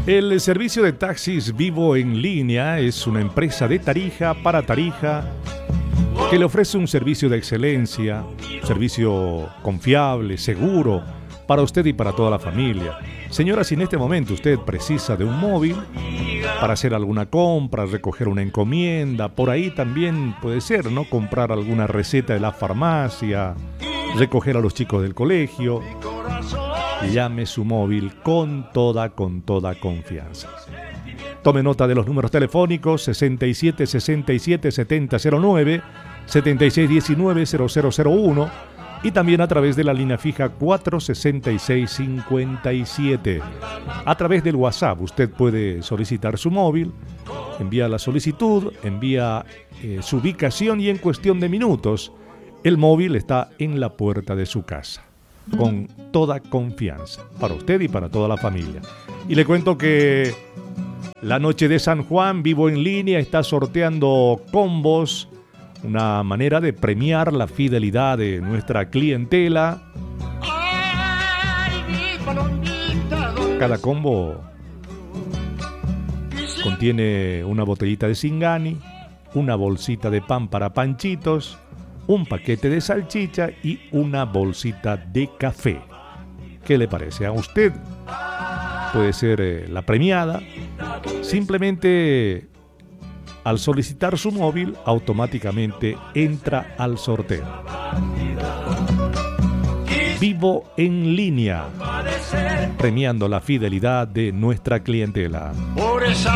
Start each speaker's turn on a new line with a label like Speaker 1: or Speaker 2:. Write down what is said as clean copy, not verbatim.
Speaker 1: El servicio de taxis Vivo en Línea es una empresa de Tarija para Tarija que le ofrece un servicio de excelencia, un servicio confiable, seguro, para usted y para toda la familia. Señora, si en este momento usted precisa de un móvil para hacer alguna compra, recoger una encomienda, por ahí también puede ser, ¿no? Comprar alguna receta de la farmacia, recoger a los chicos del colegio. Llame su móvil con toda confianza. Tome nota de los números telefónicos 67 67 7009, 76 19 0001 y también a través de la línea fija 466 57. A través del WhatsApp usted puede solicitar su móvil, envía la solicitud, envía su ubicación y en cuestión de minutos el móvil está en la puerta de su casa. Con toda confianza, para usted y para toda la familia. Y le cuento que la noche de San Juan, Vivo en Línea, está sorteando combos, una manera de premiar la fidelidad de nuestra clientela. Cada combo contiene una botellita de Singani, una bolsita de pan para panchitos, un paquete de salchicha y una bolsita de café. ¿Qué le parece? A usted puede ser la premiada. Simplemente al solicitar su móvil, automáticamente entra al sorteo. Vivo en Línea, premiando la fidelidad de nuestra clientela.